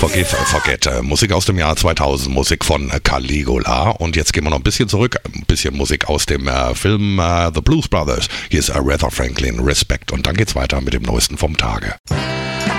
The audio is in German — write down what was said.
Forget. Musik aus dem Jahr 2000, Musik von Caligula. Und jetzt gehen wir noch ein bisschen zurück, ein bisschen Musik aus dem Film The Blues Brothers. Hier ist Aretha Franklin, Respect. Und dann geht's weiter mit dem Neuesten vom Tage.